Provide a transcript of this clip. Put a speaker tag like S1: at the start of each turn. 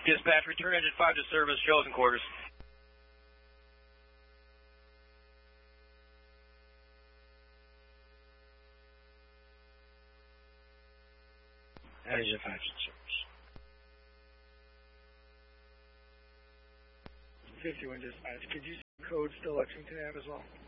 S1: Dispatch, return engine 5 to service, chosen quarters.
S2: Engine 5 to service.
S3: 51 Dispatch, could you see code still Lexington Ave as well?